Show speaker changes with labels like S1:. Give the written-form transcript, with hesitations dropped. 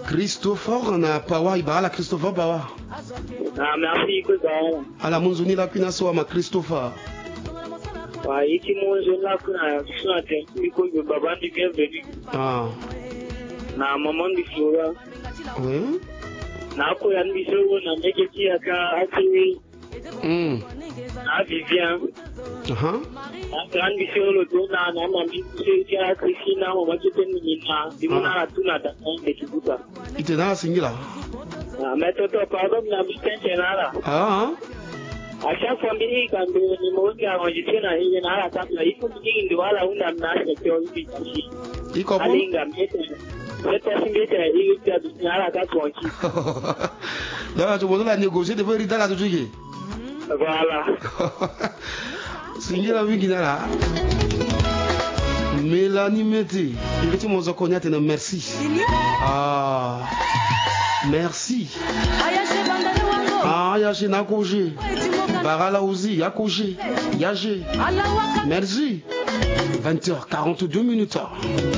S1: Christopher na pawa ibala Christopher pawa.
S2: Merci kuzawa.
S1: Ala munzuni la pina so ma Christopher.
S2: Wa iki munzo la kuna suna tempi ko baba ndi bienvenue. Na maman di Flora.
S1: Oui.
S2: Na ko ya ndi so na meketi aka ati. Na Vivian. Na grandi solo dona na mami ya Christina o wakiteni nina. Dimuna tuna da nde kibuta.
S1: Itena singila.
S2: Mais toto pardon na bitente nala. À chaque famille quand ni moja enregistré na hii na hata kama iko nyingi wala una mnasha kwa hivi.
S1: Iko hapo.
S2: Alinga mete. Mete singete hii kwa na hata kwa hivi.
S1: Dawa tu la négocier de faire dans la tujuki.
S2: Voilà.
S1: Singila wingi nala. Mélanie Mété, il est mon zokonya tena merci. Merci. Yaché nakoje. Barala Ouzi, Yakoje. Yagé. Merci. 20h42 minutes.